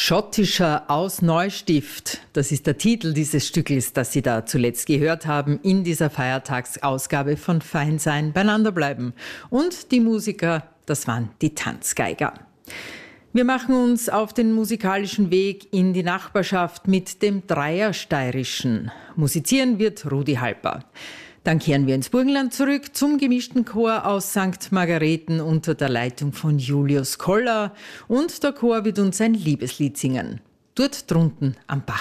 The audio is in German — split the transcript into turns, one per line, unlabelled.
Schottischer aus Neustift, das ist der Titel dieses Stückes, das Sie da zuletzt gehört haben in dieser Feiertagsausgabe von Fein sein, beieinander bleiben. Und die Musiker, das waren die Tanzgeiger. Wir machen uns auf den musikalischen Weg in die Nachbarschaft mit dem Dreiersteirischen. Musizieren wird Rudi Halper. Dann kehren wir ins Burgenland zurück zum gemischten Chor aus St. Margareten unter der Leitung von Julius Koller. Und der Chor wird uns ein Liebeslied singen. Dort drunten am Bach.